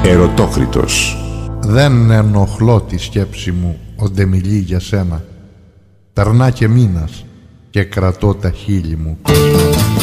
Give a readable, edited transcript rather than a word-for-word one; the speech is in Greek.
Ερωτόκριτος. Δεν ενοχλώ τη σκέψη μου όντε μιλεί για σένα. Περνά και μήνας και κρατώ τα χείλη μου.